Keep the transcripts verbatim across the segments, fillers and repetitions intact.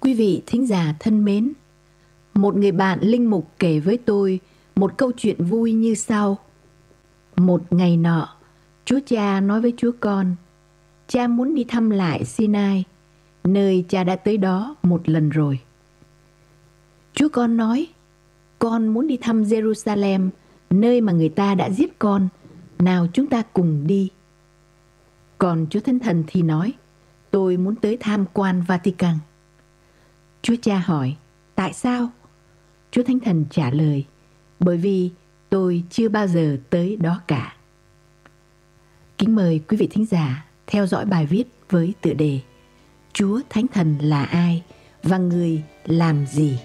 Quý vị thính giả thân mến, một người bạn linh mục kể với tôi một câu chuyện vui như sau. Một ngày nọ, Chúa Cha nói với Chúa Con, cha muốn đi thăm lại Sinai, nơi cha đã tới đó một lần rồi. Chúa Con nói, con muốn đi thăm Jerusalem, nơi mà người ta đã giết con, nào chúng ta cùng đi. Còn Chúa Thánh Thần thì nói, tôi muốn tới tham quan Vatican. Chúa Cha hỏi, tại sao? Chúa Thánh Thần trả lời, bởi vì tôi chưa bao giờ tới đó cả. Kính mời quý vị thính giả theo dõi bài viết với tựa đề Chúa Thánh Thần là ai và người làm gì?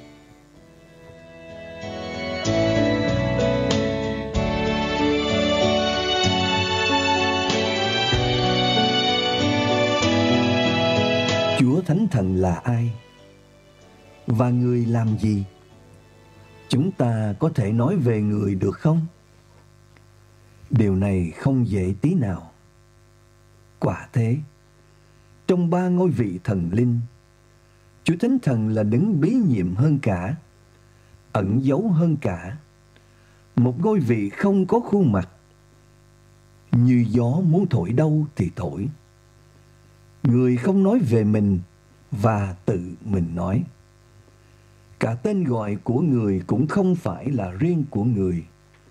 Chúa Thánh Thần là ai? Và người làm gì? Chúng ta có thể nói về người được không? Điều này không dễ tí nào. Quả thế, trong ba ngôi vị thần linh, Chúa Thánh Thần là đấng bí nhiệm hơn cả, ẩn giấu hơn cả, một ngôi vị không có khuôn mặt, như gió muốn thổi đâu thì thổi. Người không nói về mình và tự mình nói. Cả tên gọi của người cũng không phải là riêng của người.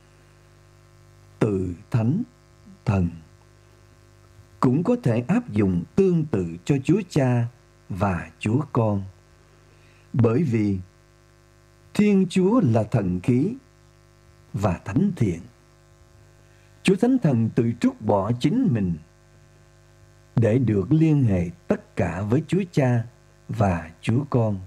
Từ Thánh, Thần cũng có thể áp dụng tương tự cho Chúa Cha và Chúa Con. Bởi vì Thiên Chúa là thần khí và thánh thiện. Chúa Thánh Thần tự trút bỏ chính mình để được liên hệ tất cả với Chúa Cha và Chúa Con.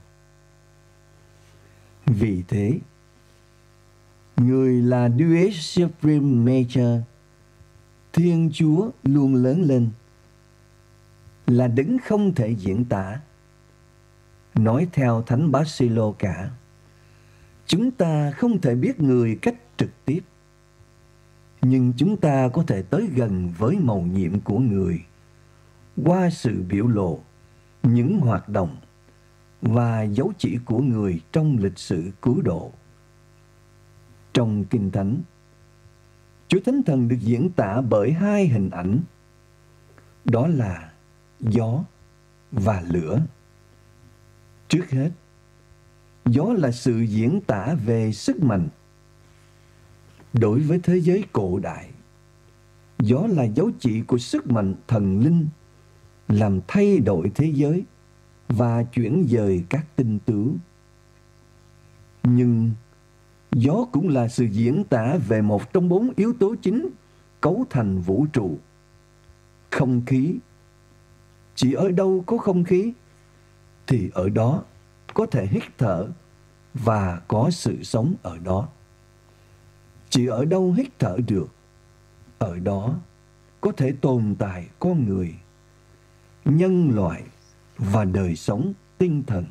Vì thế, người là Deus Supreme Nature, Thiên Chúa luôn lớn lên, là đấng không thể diễn tả. Nói theo Thánh Basilo cả, chúng ta không thể biết người cách trực tiếp, nhưng chúng ta có thể tới gần với mầu nhiệm của người qua sự biểu lộ, những hoạt động và dấu chỉ của người trong lịch sử cứu độ. Trong Kinh Thánh, Chúa Thánh Thần được diễn tả bởi hai hình ảnh, đó là gió và lửa. Trước hết, gió là sự diễn tả về sức mạnh. Đối với thế giới cổ đại, gió là dấu chỉ của sức mạnh thần linh, làm thay đổi thế giới và chuyển dời các tinh tú. Nhưng gió cũng là sự diễn tả về một trong bốn yếu tố chính cấu thành vũ trụ, không khí. Chỉ ở đâu có không khí thì ở đó có thể hít thở và có sự sống ở đó. Chỉ ở đâu hít thở được, ở đó có thể tồn tại con người, nhân loại và đời sống tinh thần.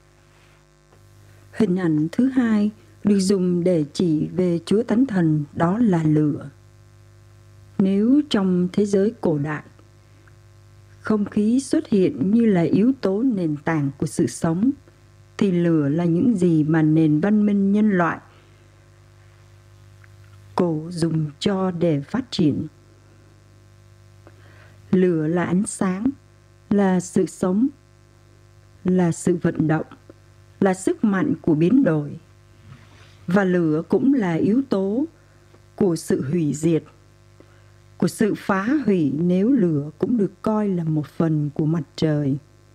Hình ảnh thứ hai được dùng để chỉ về Chúa Thánh Thần, đó là lửa. Nếu trong thế giới cổ đại, không khí xuất hiện như là yếu tố nền tảng của sự sống, thì lửa là những gì mà nền văn minh nhân loại cổ dùng cho để phát triển. Lửa là ánh sáng, là sự sống, là sự vận động, là sức mạnh của biến đổi. Và lửa cũng là yếu tố của sự hủy diệt, của sự phá hủy, nếu lửa cũng được coi là một phần của mặt trời.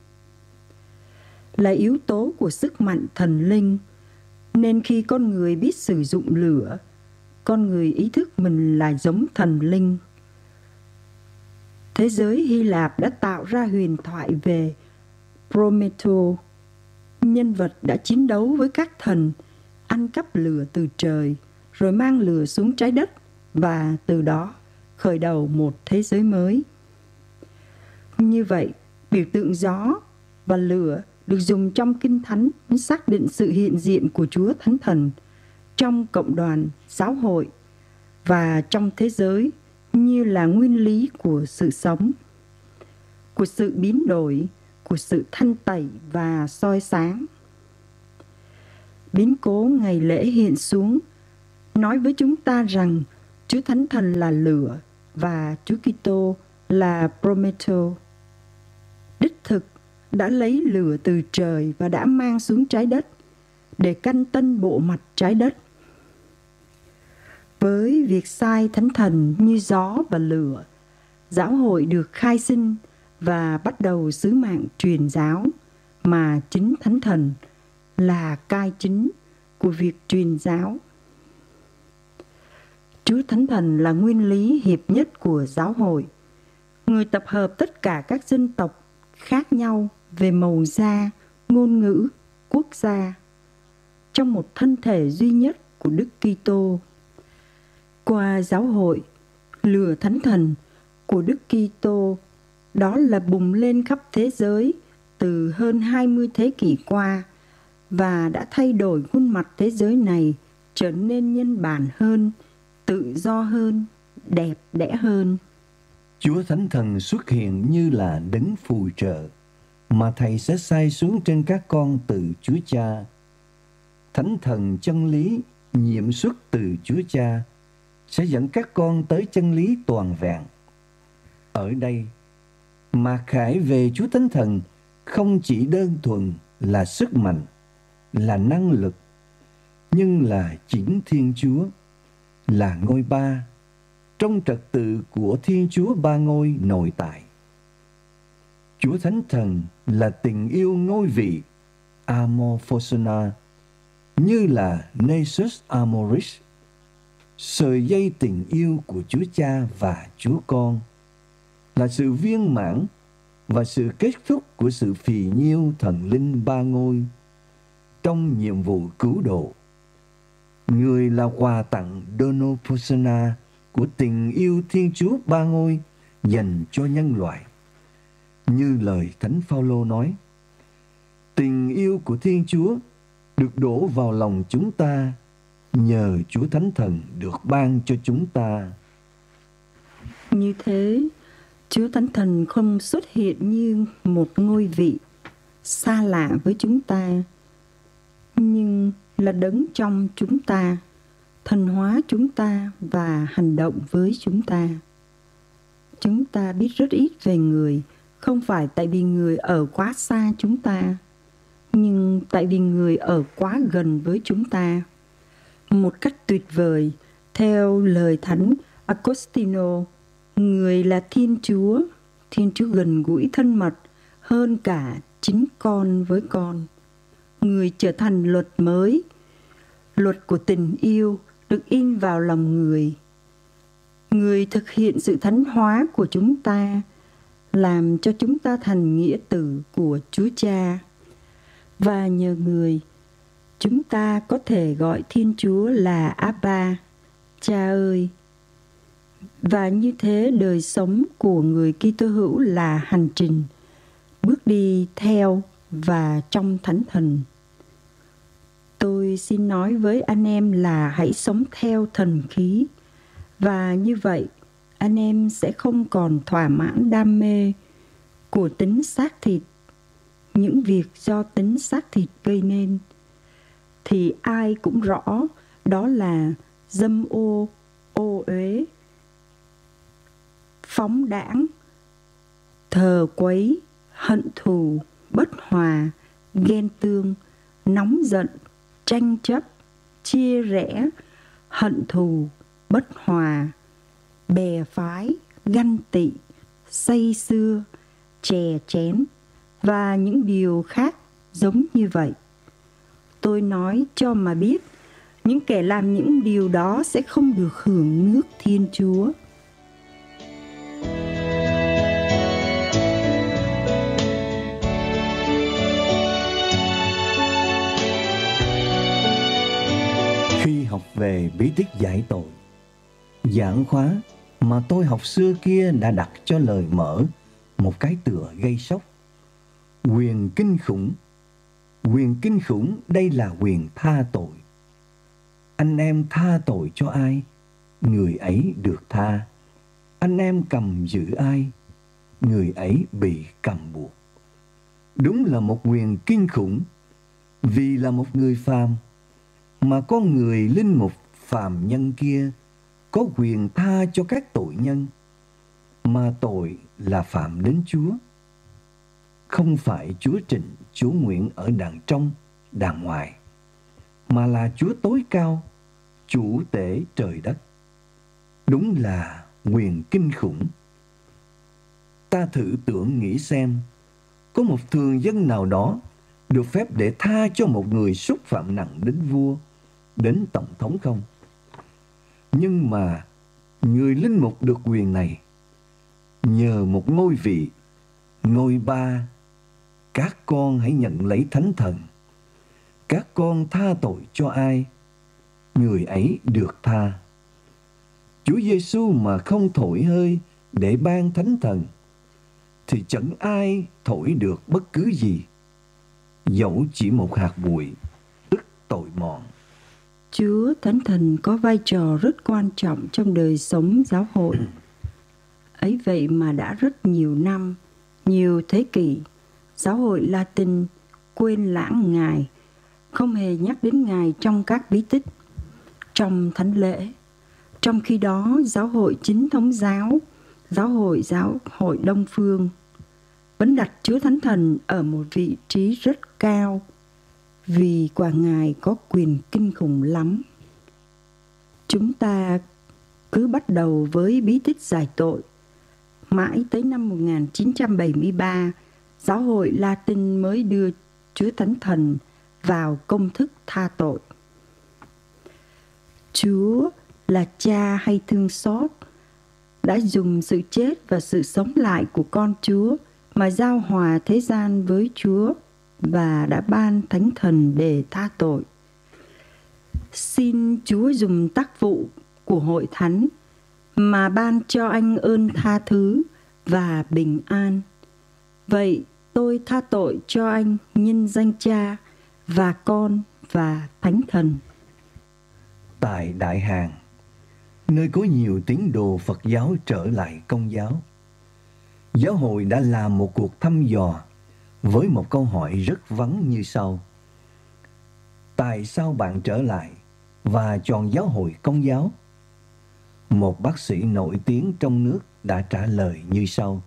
Là yếu tố của sức mạnh thần linh, nên khi con người biết sử dụng lửa, con người ý thức mình là giống thần linh. Thế giới Hy Lạp đã tạo ra huyền thoại về Prometeo, nhân vật đã chiến đấu với các thần, ăn cắp lửa từ trời, rồi mang lửa xuống trái đất, và từ đó khởi đầu một thế giới mới. Như vậy, biểu tượng gió và lửa được dùng trong Kinh Thánh xác định sự hiện diện của Chúa Thánh Thần trong cộng đoàn giáo hội và trong thế giới như là nguyên lý của sự sống, của sự biến đổi, của sự thanh tẩy và soi sáng. Biến cố ngày lễ hiện xuống nói với chúng ta rằng Chúa Thánh Thần là lửa và Chúa Kitô là Prometo. Đích thực đã lấy lửa từ trời và đã mang xuống trái đất để canh tân bộ mặt trái đất. Với việc sai Thánh Thần như gió và lửa, giáo hội được khai sinh và bắt đầu sứ mạng truyền giáo mà chính Thánh Thần là cai chính của việc truyền giáo. Chúa Thánh Thần là nguyên lý hiệp nhất của giáo hội, người tập hợp tất cả các dân tộc khác nhau về màu da, ngôn ngữ, quốc gia trong một thân thể duy nhất của Đức Kitô. Qua giáo hội, lửa Thánh Thần của Đức Kitô đó là bùng lên khắp thế giới từ hơn hai mươi thế kỷ qua và đã thay đổi khuôn mặt thế giới này trở nên nhân bản hơn, tự do hơn, đẹp đẽ hơn. Chúa Thánh Thần xuất hiện như là đấng phù trợ mà Thầy sẽ sai xuống trên các con từ Chúa Cha. Thánh Thần chân lý nhiệm xuất từ Chúa Cha sẽ dẫn các con tới chân lý toàn vẹn. Ở đây, mặc khải về Chúa Thánh Thần không chỉ đơn thuần là sức mạnh, là năng lực, nhưng là chính Thiên Chúa, là ngôi ba, trong trật tự của Thiên Chúa ba ngôi nội tại. Chúa Thánh Thần là tình yêu ngôi vị, Amor Phosona, như là Nasus Amoris, sợi dây tình yêu của Chúa Cha và Chúa Con, là sự viên mãn và sự kết thúc của sự phì nhiêu thần linh ba ngôi trong nhiệm vụ cứu độ. Người là quà tặng Dono Phosona của tình yêu Thiên Chúa ba ngôi dành cho nhân loại. Như lời Thánh Phaolô nói, tình yêu của Thiên Chúa được đổ vào lòng chúng ta nhờ Chúa Thánh Thần được ban cho chúng ta. Như thế, Chúa Thánh Thần không xuất hiện như một ngôi vị xa lạ với chúng ta, nhưng là đấng trong chúng ta, thần hóa chúng ta và hành động với chúng ta. Chúng ta biết rất ít về người, không phải tại vì người ở quá xa chúng ta, nhưng tại vì người ở quá gần với chúng ta. Một cách tuyệt vời, theo lời Thánh Agostino, người là Thiên Chúa, Thiên Chúa gần gũi thân mật hơn cả chính con với con. Người trở thành luật mới, luật của tình yêu được in vào lòng người. Người thực hiện sự thánh hóa của chúng ta, làm cho chúng ta thành nghĩa tử của Chúa Cha. Và nhờ người, chúng ta có thể gọi Thiên Chúa là Abba, Cha ơi. Và như thế đời sống của người Kitô hữu là hành trình bước đi theo và trong Thánh Thần. Tôi xin nói với anh em là hãy sống theo thần khí, và như vậy anh em sẽ không còn thỏa mãn đam mê của tính xác thịt, những việc do tính xác thịt gây nên. Thì ai cũng rõ đó là dâm ô, ô uế, phóng đãng, thờ quấy, hận thù, bất hòa, ghen tương, nóng giận, tranh chấp, chia rẽ, hận thù, bất hòa, bè phái, ganh tị, say sưa, chè chén và những điều khác giống như vậy. Tôi nói cho mà biết, những kẻ làm những điều đó sẽ không được hưởng nước Thiên Chúa. Khi học về bí tích giải tội, giảng khóa mà tôi học xưa kia đã đặt cho lời mở một cái tựa gây sốc. Quyền kinh khủng. Quyền kinh khủng đây là quyền tha tội. Anh em tha tội cho ai, người ấy được tha. Anh em cầm giữ ai, người ấy bị cầm buộc. Đúng là một quyền kinh khủng, vì là một người phàm, mà con người linh mục phàm nhân kia có quyền tha cho các tội nhân, mà tội là phạm đến Chúa. Không phải Chúa Trịnh, Chúa Nguyễn ở đàng trong, đàng ngoài, mà là Chúa tối cao, chủ tể trời đất. Đúng là quyền kinh khủng. Ta thử tưởng nghĩ xem, có một thường dân nào đó được phép để tha cho một người xúc phạm nặng đến vua, đến tổng thống không? Nhưng mà người linh mục được quyền này nhờ một ngôi vị, ngôi ba. Các con hãy nhận lấy thánh thần. Các con tha tội cho ai, người ấy được tha. Chúa Giêsu mà không thổi hơi để ban thánh thần, thì chẳng ai thổi được bất cứ gì, dẫu chỉ một hạt bụi, tức tội mòn. Chúa Thánh Thần có vai trò rất quan trọng trong đời sống giáo hội. Ấy vậy mà đã rất nhiều năm, nhiều thế kỷ, giáo hội Latin quên lãng Ngài, không hề nhắc đến Ngài trong các bí tích, trong thánh lễ. Trong khi đó, giáo hội chính thống giáo, giáo hội giáo hội Đông Phương, vẫn đặt Chúa Thánh Thần ở một vị trí rất cao, vì quả Ngài có quyền kinh khủng lắm. Chúng ta cứ bắt đầu với bí tích giải tội. Mãi tới năm một nghìn chín trăm bảy mươi ba, giáo hội Latin mới đưa Chúa Thánh Thần vào công thức tha tội. Chúa là Cha hay thương xót, đã dùng sự chết và sự sống lại của con Chúa mà giao hòa thế gian với Chúa, và đã ban Thánh Thần để tha tội. Xin Chúa dùng tác vụ của hội thánh mà ban cho anh ơn tha thứ và bình an. Vậy tôi tha tội cho anh nhân danh Cha và Con và Thánh Thần. Tại Đại Hàn, nơi có nhiều tín đồ Phật giáo trở lại Công giáo, giáo hội đã làm một cuộc thăm dò với một câu hỏi rất vắn như sau: tại sao bạn trở lại và chọn giáo hội Công giáo? Một bác sĩ nổi tiếng trong nước đã trả lời như sau: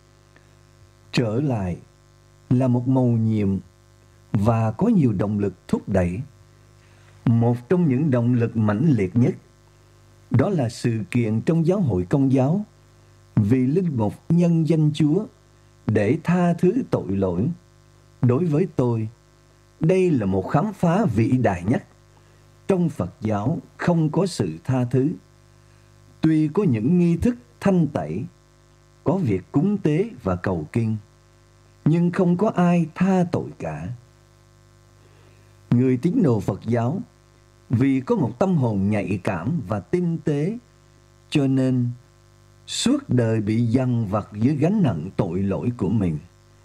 trở lại là một mầu nhiệm và có nhiều động lực thúc đẩy. Một trong những động lực mãnh liệt nhất đó là sự kiện trong giáo hội Công giáo vì linh mục nhân danh Chúa để tha thứ tội lỗi. Đối với tôi, đây là một khám phá vĩ đại nhất. Trong Phật giáo không có sự tha thứ. Tuy có những nghi thức thanh tẩy, có việc cúng tế và cầu kinh, nhưng không có ai tha tội cả. Người tín đồ Phật giáo vì có một tâm hồn nhạy cảm và tinh tế, cho nên suốt đời bị dằn vặt dưới gánh nặng tội lỗi của mình.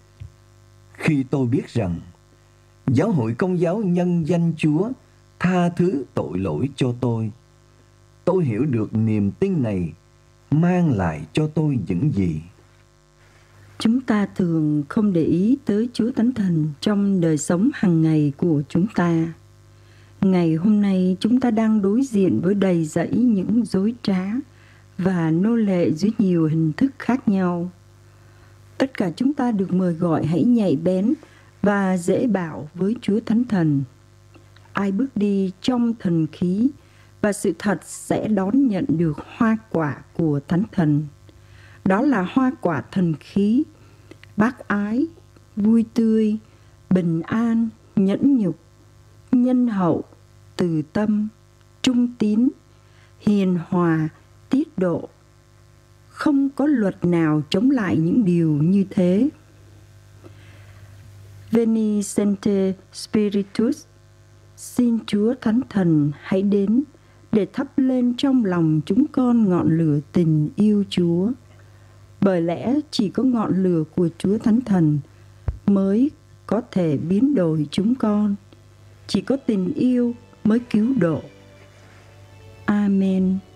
Khi tôi biết rằng giáo hội Công giáo nhân danh Chúa tha thứ tội lỗi cho tôi, tôi hiểu được niềm tin này mang lại cho tôi những gì. Chúng ta thường không để ý tới Chúa Thánh Thần trong đời sống hàng ngày của chúng ta. Ngày hôm nay chúng ta đang đối diện với đầy dẫy những dối trá và nô lệ dưới nhiều hình thức khác nhau. Tất cả chúng ta được mời gọi hãy nhạy bén và dễ bảo với Chúa Thánh Thần. Ai bước đi trong thần khí và sự thật sẽ đón nhận được hoa quả của Thánh Thần. Đó là hoa quả thần khí, bác ái, vui tươi, bình an, nhẫn nhục, nhân hậu, từ tâm, trung tín, hiền hòa, tiết độ. Không có luật nào chống lại những điều như thế. Veni Sancte Spiritus, xin Chúa Thánh Thần hãy đến để thắp lên trong lòng chúng con ngọn lửa tình yêu Chúa. Bởi lẽ chỉ có ngọn lửa của Chúa Thánh Thần mới có thể biến đổi chúng con. Chỉ có tình yêu mới cứu độ. Amen.